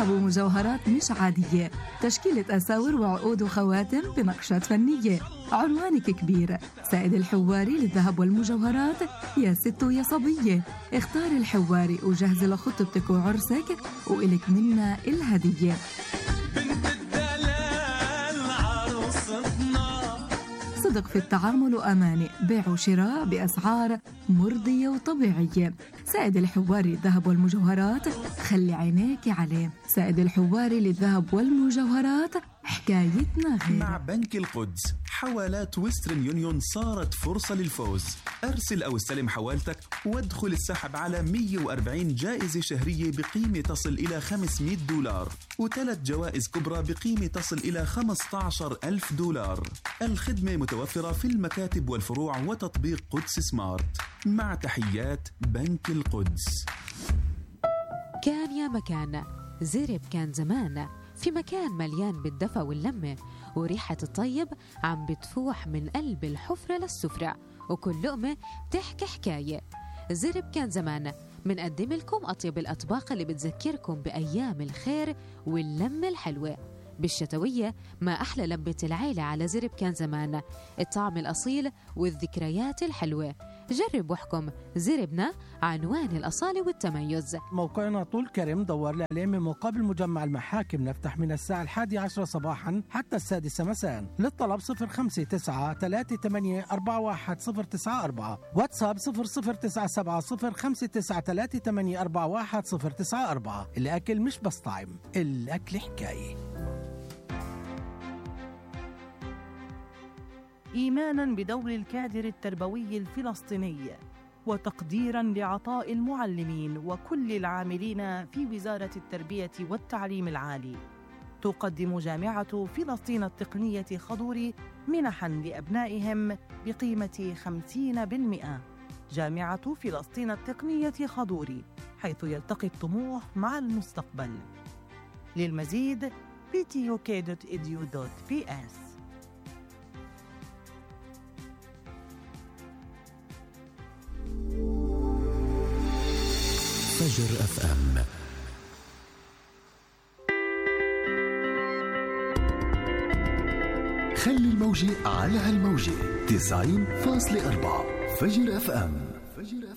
ذهب ومجوهرات مش عادية، تشكيلة أساور وعقود وخواتم بنقشات فنية. عنوانك كبير، سائد الحواري للذهب والمجوهرات. يا ست ويا صبية، اختاري الحواري وجهزي لخطبتك وعرسك وإلك منا الهدية. صدق في التعامل وأمانة، بيع وشراء بأسعار مرضية وطبيعية. سائد الحواري للذهب والمجوهرات، خلي عينيك عليه. سائد الحواري للذهب والمجوهرات، حكايتنا غير. مع بنك القدس حوالات ويسترن يونيون صارت فرصة للفوز. أرسل أو استلم حوالتك وادخل السحب على 140 جائزة شهرية بقيمة تصل إلى $500 و3 جوائز كبرى بقيمة تصل إلى $15,000. الخدمة متوفرة في المكاتب والفروع وتطبيق قدس سمارت. مع تحيات بنك القدس. كان يا مكان، زرب كان زمان، في مكان مليان بالدفى واللمة وريحة الطيب عم بتفوح من قلب الحفرة للسفرة، وكل لقمة بتحكي حكاية. زرب كان زمان منقدم لكم أطيب الأطباق اللي بتذكركم بأيام الخير واللمة الحلوة. بالشتوية ما أحلى لمة العيلة على زرب كان زمان، الطعم الأصيل والذكريات الحلوة. جرب واحكم، زربنا عنوان الأصالة والتميز. موقعنا طول كرم، دور لي من مقابل مجمع المحاكم. نفتح من الساعة 11 صباحا حتى 6 مساء. للطلب 059-3841-094. واتساب 00970593841-094. الأكل مش بس طعم، الأكل حكاية. إيماناً بدور الكادر التربوي الفلسطيني وتقديراً لعطاء المعلمين وكل العاملين في وزارة التربية والتعليم العالي، تقدم جامعة فلسطين التقنية خضوري منحاً لأبنائهم بقيمة 50%. جامعة فلسطين التقنية خضوري، حيث يلتقي الطموح مع المستقبل. للمزيد ptuk.edu.ps. فجر FM. خلي الموجة على هالموجة 90.4 فجر FM.